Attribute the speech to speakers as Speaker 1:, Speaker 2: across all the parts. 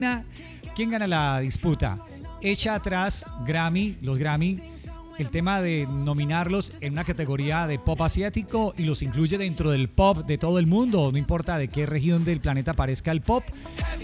Speaker 1: ¿Quién gana la disputa? Echa atrás los Grammy, el tema de nominarlos en una categoría de pop asiático y los incluye dentro del pop de todo el mundo, no importa de qué región del planeta aparezca el pop.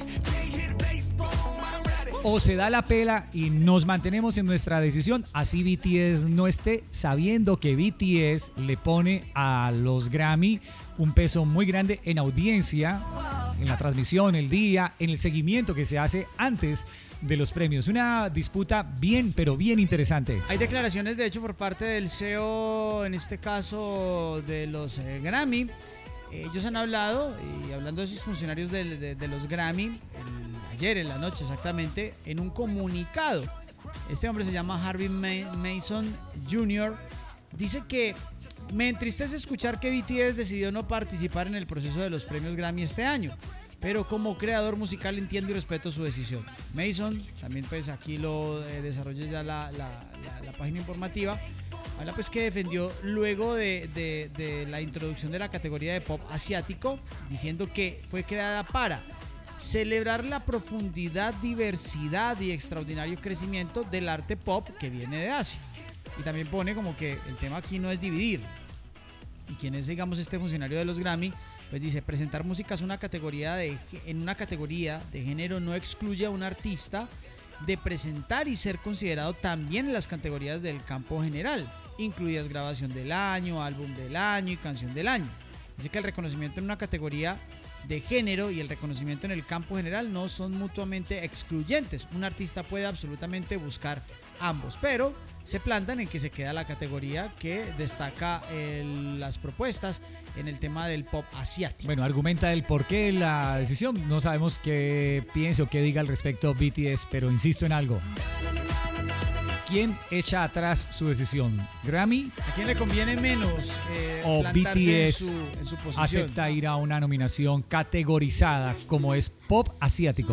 Speaker 1: O se da la pela y nos mantenemos en nuestra decisión, así BTS no esté, sabiendo que BTS le pone a los Grammy un peso muy grande en audiencia, en la transmisión, el día, en el seguimiento que se hace antes de los premios. Una disputa bien, pero bien interesante.
Speaker 2: Hay declaraciones, de hecho, por parte del CEO, en este caso de los Grammy. Ellos han hablado, y hablando de sus funcionarios de los Grammy, ayer en la noche exactamente, en un comunicado. Este hombre se llama Harvey Mason Jr. Dice que me entristece escuchar que BTS decidió no participar en el proceso de los premios Grammy este año, pero como creador musical entiendo y respeto su decisión. Mason, también pues aquí lo desarrolla ya la página informativa, habla pues que defendió luego de la introducción de la categoría de pop asiático, diciendo que fue creada para celebrar la profundidad, diversidad y extraordinario crecimiento del arte pop que viene de Asia. Y también pone como que el tema aquí no es dividir. Y quien es, digamos, este funcionario de los Grammy, pues dice, presentar música es en una categoría de género no excluye a un artista de presentar y ser considerado también en las categorías del campo general, incluidas grabación del año, álbum del año y canción del año. Dice que el reconocimiento en una categoría de género y el reconocimiento en el campo general no son mutuamente excluyentes. Un artista puede absolutamente buscar ambos, pero se plantan en que se queda la categoría que destaca las propuestas en el tema del pop asiático.
Speaker 1: Bueno, argumenta el por qué la decisión. No sabemos qué piense o qué diga al respecto BTS, pero insisto en algo. ¿Quién echa atrás su decisión? ¿Grammy?
Speaker 2: ¿A quién le conviene menos
Speaker 1: o
Speaker 2: plantarse
Speaker 1: BTS
Speaker 2: en su posición?
Speaker 1: acepta ir a una nominación categorizada como es pop asiático?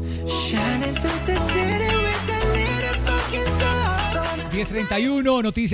Speaker 1: 10:31, noticias.